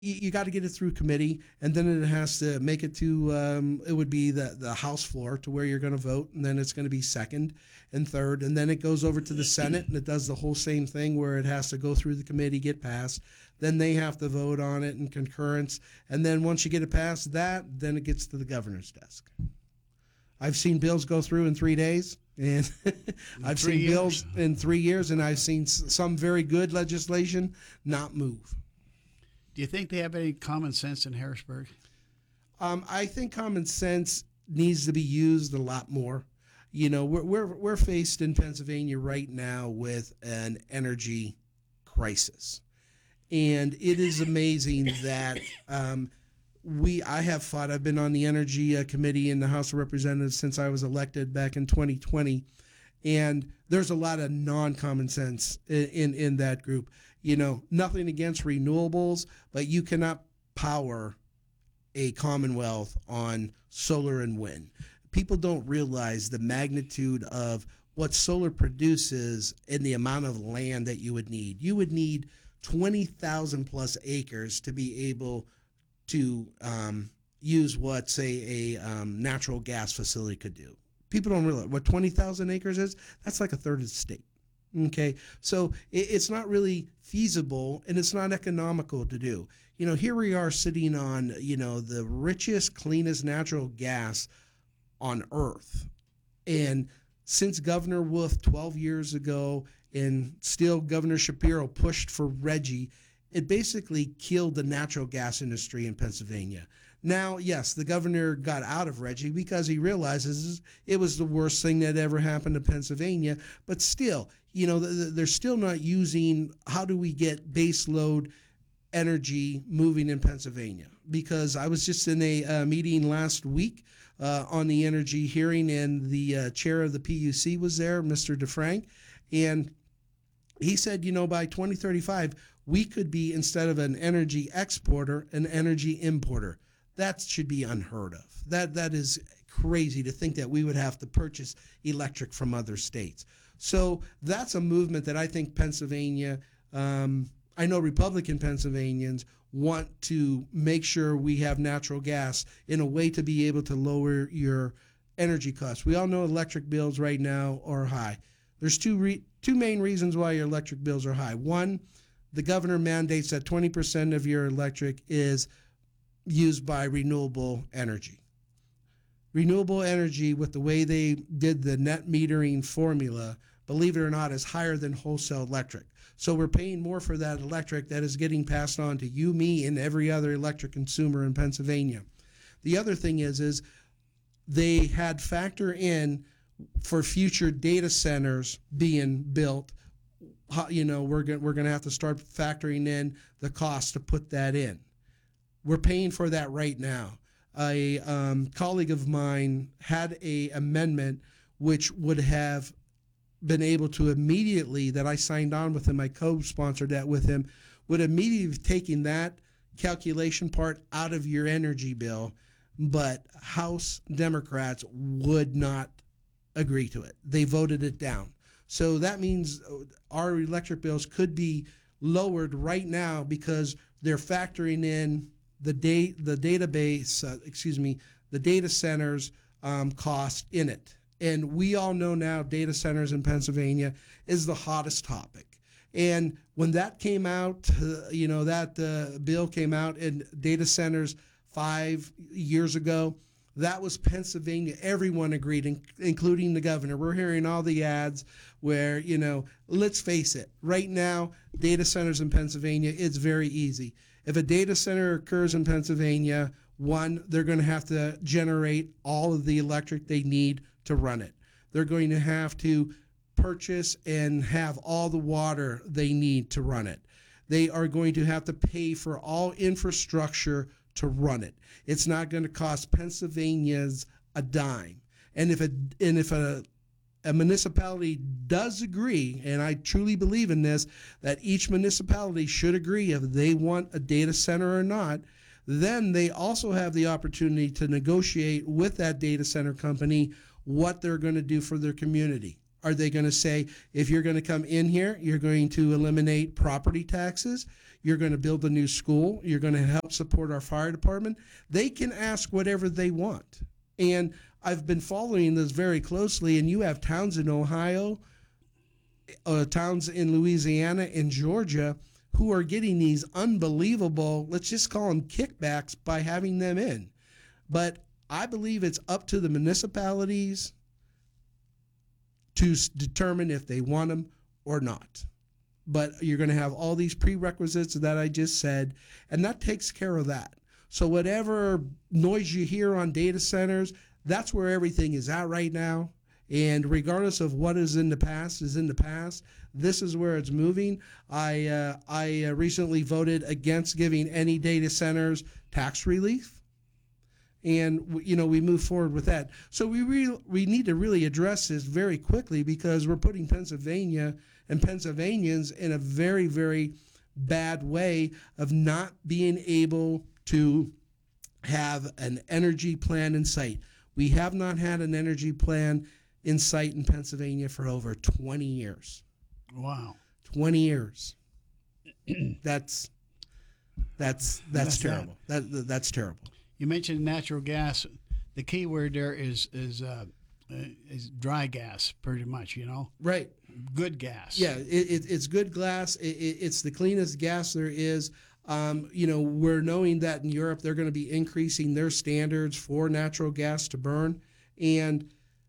you got to get it through committee, and then it has to make it to it would be the House floor to where you're going to vote, and then it's going to be second and third, and then it goes over to the Senate, and it does the whole same thing where it has to go through the committee, get passed, then they have to vote on it in concurrence, and then once you get it past that, then it gets to the governor's desk. I've seen bills go through in 3 days, and I've seen bills in 3 years, and I've seen some very good legislation not move. Do you think they have any common sense in Harrisburg? I think common sense needs to be used a lot more. You know, we're faced in Pennsylvania right now with an energy crisis, and it is amazing that I've been on the energy committee in the House of Representatives since I was elected back in 2020, and there's a lot of non-common sense in that group. You know, nothing against renewables, but you cannot power a Commonwealth on solar and wind. People don't realize the magnitude of what solar produces and the amount of land that you would need. You would need 20,000 plus acres to be able to use what, say, a natural gas facility could do. People don't realize what 20,000 acres is. That's like a third of the state. Okay, so it's not really feasible, and it's not economical to do. You know, here we are sitting on, you know, the richest, cleanest natural gas on earth. And since Governor Wolf 12 years ago, and still Governor Shapiro pushed for RGGI, it basically killed the natural gas industry in Pennsylvania. Now, yes, the governor got out of RGGI because he realizes it was the worst thing that ever happened to Pennsylvania. But still, you know, they're still not using how do we get base load energy moving in Pennsylvania. Because I was just in a meeting last week on the energy hearing, and the chair of the PUC was there, Mr. DeFrank, and he said, you know, by 2035, we could be, instead of an energy exporter, an energy importer. That should be unheard of. That is crazy to think that we would have to purchase electric from other states. So that's a movement that I think Pennsylvania, I know Republican Pennsylvanians want to make sure we have natural gas in a way to be able to lower your energy costs. We all know electric bills right now are high. There's two main reasons why your electric bills are high. One, the governor mandates that 20% of your electric is used by renewable energy. Renewable energy, with the way they did the net metering formula, believe it or not, is higher than wholesale electric. So we're paying more for that electric that is getting passed on to you, me, and every other electric consumer in Pennsylvania. The other thing is they had factor in for future data centers being built. You know, we're going to have to start factoring in the cost to put that in. We're paying for that right now. A colleague of mine had a amendment which would have been able to immediately, that I signed on with him, I co-sponsored that with him, would immediately have taken that calculation part out of your energy bill, but House Democrats would not agree to it. They voted it down. So that means our electric bills could be lowered right now because they're factoring in the data centers cost in it. And we all know now data centers in Pennsylvania is the hottest topic. And when that came out, that bill came out in data centers 5 years ago, that was Pennsylvania. Everyone agreed, including the governor. We're hearing all the ads where, you know, let's face it, right now, data centers in Pennsylvania, it's very easy. If a data center occurs in Pennsylvania, one, they're going to have to generate all of the electric they need to run it. They're going to have to purchase and have all the water they need to run it. They are going to have to pay for all infrastructure to run it. It's not going to cost Pennsylvanians a dime. And if a municipality does agree, and I truly believe in this, that each municipality should agree if they want a data center or not, then they also have the opportunity to negotiate with that data center company what they're going to do for their community. Are they going to say, if you're going to come in here, you're going to eliminate property taxes, you're going to build a new school, you're going to help support our fire department? They can ask whatever they want. And I've been following this very closely, and you have towns in Ohio, towns in Louisiana and Georgia who are getting these unbelievable, let's just call them kickbacks by having them in. But I believe it's up to the municipalities to determine if they want them or not. But you're going to have all these prerequisites that I just said, and that takes care of that. So whatever noise you hear on data centers, that's where everything is at right now. And regardless of what is in the past, is in the past. This is where it's moving. I recently voted against giving any data centers tax relief. And, we move forward with that. So we need to really address this very quickly, because we're putting Pennsylvania and Pennsylvanians in a very, very bad way of not being able to have an energy plan in sight. We have not had an energy plan in sight in Pennsylvania for over 20 years. Wow. 20 years. That's terrible. That's terrible. You mentioned natural gas. The key word there is dry gas, pretty much. Right. Good gas. Yeah, it's good gas. It's the cleanest gas there is. We're knowing that in Europe they're going to be increasing their standards for natural gas to burn, and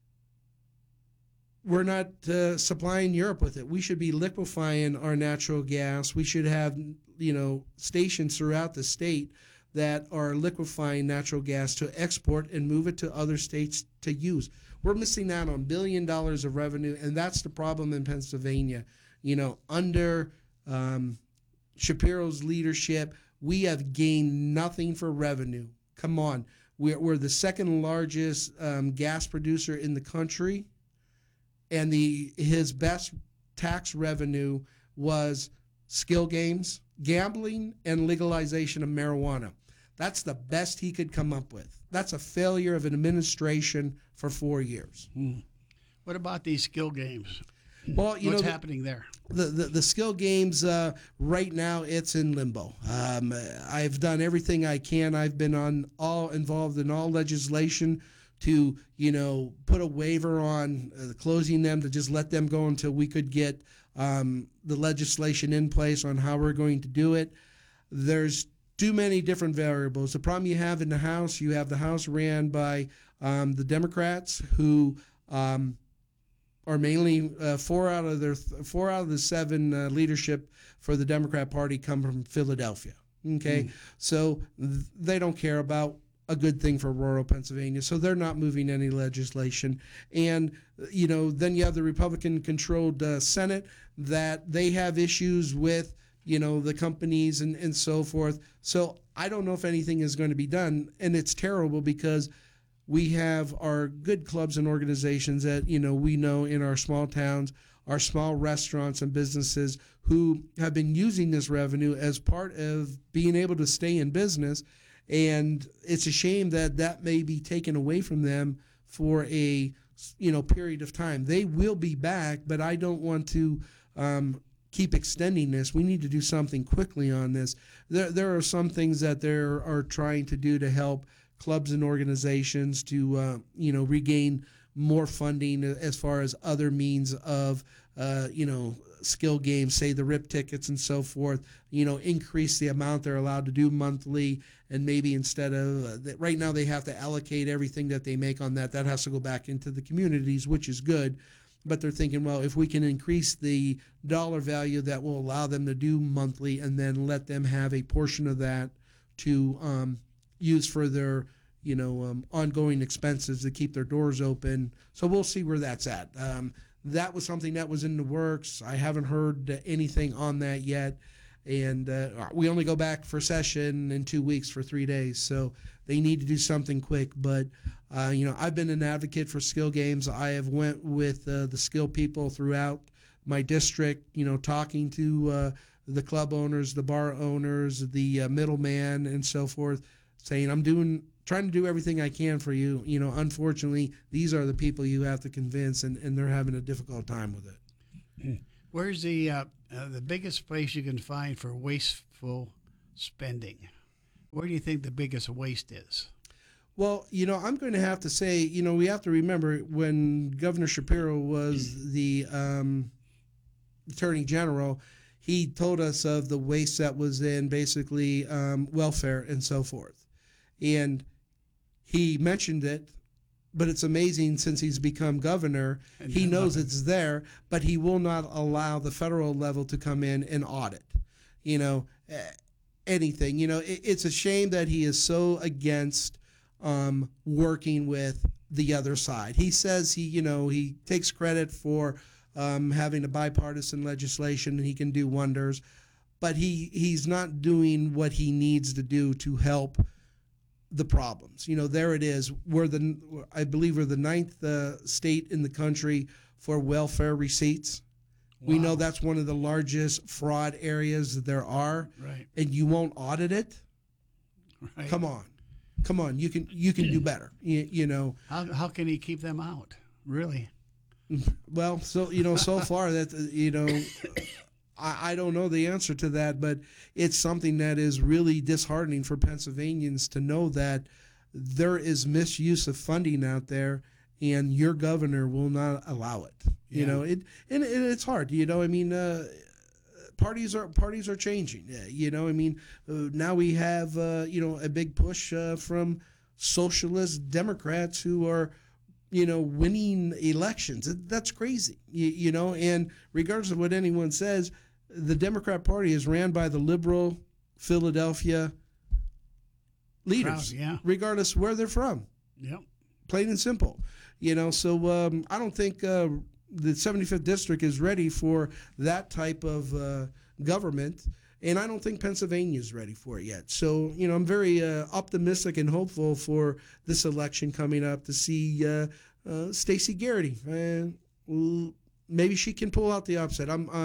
we're not supplying Europe with it. We should be liquefying our natural gas. We should have stations throughout the state that are liquefying natural gas to export and move it to other states to use. We're missing out on $1 billion of revenue, and that's the problem in Pennsylvania. Under Shapiro's leadership, we have gained nothing for revenue. Come on. We're the second largest gas producer in the country, and his best tax revenue was skill games, gambling, and legalization of marijuana. That's the best he could come up with. That's a failure of an administration for 4 years. What about these skill games? Well, what's happening there? The skill games right now, it's in limbo. I've done everything I can. I've been involved in all legislation to put a waiver on closing them, to just let them go until we could get the legislation in place on how we're going to do it. There's too many different variables. The problem you have in the House, you have the House ran by the Democrats, who are mainly four out of the seven leadership for the Democrat Party come from Philadelphia. Okay, so they don't care about a good thing for rural Pennsylvania, so they're not moving any legislation. And then you have the Republican-controlled Senate, that they have issues with the companies and so forth. So I don't know if anything is going to be done, and it's terrible because we have our good clubs and organizations that we know in our small towns, our small restaurants and businesses who have been using this revenue as part of being able to stay in business. And it's a shame that may be taken away from them for a period of time. They will be back, but I don't want to keep extending this. We need to do something quickly on this. There are some things that they are trying to do to help clubs and organizations to regain more funding as far as other means of skill games, say the RIP tickets and so forth, increase the amount they're allowed to do monthly, and maybe instead of right now they have to allocate everything that they make on that has to go back into the communities, which is good. But they're thinking, well, if we can increase the dollar value, that will allow them to do monthly, and then let them have a portion of that to use for their ongoing expenses to keep their doors open. So we'll see where that's at. That was something that was in the works. I haven't heard anything on that yet. And we only go back for session in 2 weeks for 3 days. So they need to do something quick. But, I've been an advocate for skill games. I have went with the skill people throughout my district, talking to the club owners, the bar owners, the middleman, and so forth, saying I'm doing trying to do everything I can for you. You know, unfortunately, these are the people you have to convince, and they're having a difficult time with it. Where's the biggest place you can find for wasteful spending? Where do you think the biggest waste is? Well, you know, I'm going to have to say, you know, we have to remember when Governor Shapiro was the Attorney General, he told us of the waste that was in basically welfare and so forth. And he mentioned it, but it's amazing since he's become governor, he knows it's there, but he will not allow the federal level to come in and audit, you know, anything. You know, it's a shame that he is so against working with the other side. He says he takes credit for having a bipartisan legislation and he can do wonders, but he's not doing what he needs to do to help the problems. You know, there it is. I believe we're the 9th state in the country for welfare receipts. Wow. We know that's one of the largest fraud areas that there are. Right. And you won't audit it? Right. Come on. You can do better. You know. How can he keep them out? Really? Well, so far that I don't know the answer to that, but it's something that is really disheartening for Pennsylvanians to know that there is misuse of funding out there, and your governor will not allow it. Yeah. You know, it's hard. You know, I mean, parties are changing. You know, I mean, now we have a big push from socialist Democrats who are winning elections. That's crazy. You know, and regardless of what anyone says, the Democrat Party is ran by the liberal Philadelphia leaders, regardless where they're from. Yep. Plain and simple. You know, so I don't think the 75th District is ready for that type of government, and I don't think Pennsylvania is ready for it yet. So, you know, I'm very optimistic and hopeful for this election coming up to see Stacey Garrity. Maybe she can pull out the upset.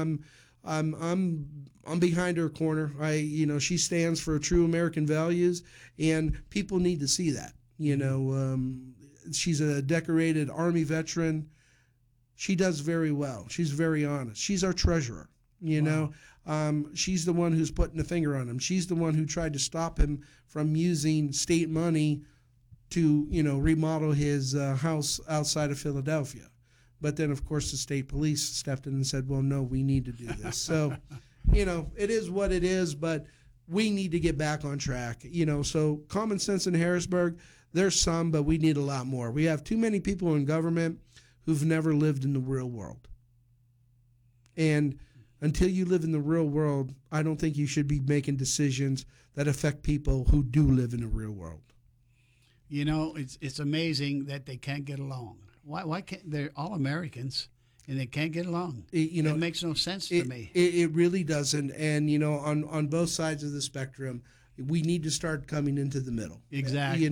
I'm behind her corner. She stands for true American values, and people need to see that. You know, she's a decorated Army veteran. She does very well. She's very honest. She's our treasurer. You know, she's the one who's putting the finger on him. She's the one who tried to stop him from using state money to, remodel his house outside of Philadelphia. But then, of course, the state police stepped in and said, well, no, we need to do this. So, it is what it is, but we need to get back on track. So common sense in Harrisburg, there's some, but we need a lot more. We have too many people in government who've never lived in the real world. And until you live in the real world, I don't think you should be making decisions that affect people who do live in the real world. It's amazing that they can't get along. Why can't they're all Americans and they can't get along? It makes no sense to me. It really doesn't. And on both sides of the spectrum, we need to start coming into the middle. Exactly.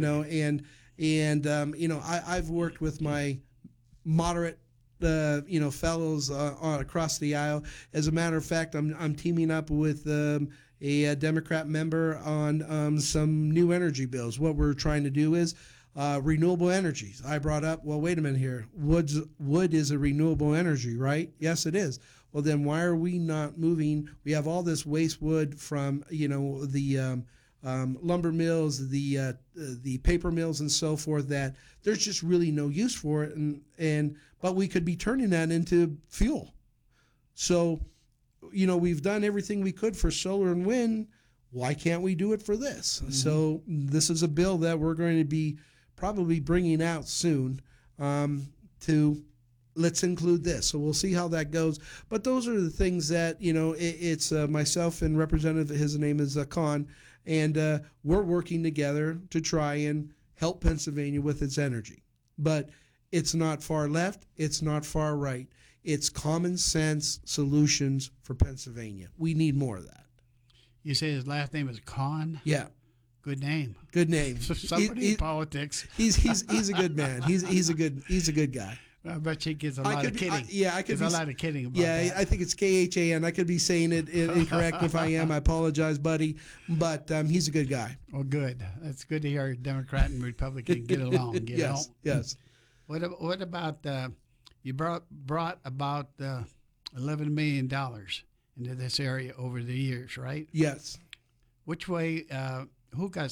I've worked with my moderate fellows across the aisle. As a matter of fact, I'm teaming up with a Democrat member on some new energy bills. What we're trying to do is renewable energies. I brought up, well, wait a minute here. Wood is a renewable energy, right? Yes, it is. Well, then why are we not moving? We have all this waste wood from the lumber mills, the paper mills, and so forth, that there's just really no use for it, but we could be turning that into fuel. So, we've done everything we could for solar and wind. Why can't we do it for this? Mm-hmm. So this is a bill that we're going to be probably bringing out soon to let's include this. So we'll see how that goes. But those are the things that, it's myself and Representative, his name is Khan, and we're working together to try and help Pennsylvania with its energy. But it's not far left. It's not far right. It's common sense solutions for Pennsylvania. We need more of that. You say his last name is Khan? Yeah. Good name. Good name. Somebody in politics. He's a good man. He's a good guy. I bet he gets a lot of kidding. I could There's be a lot of kidding about yeah, that. I think it's KHAN. I could be saying it incorrect. If I am, I apologize, buddy. But he's a good guy. Well, good. That's good to hear a Democrat and Republican get along. You know? Yes. What about you brought about $11 million into this area over the years, right? Yes. Which way? Who got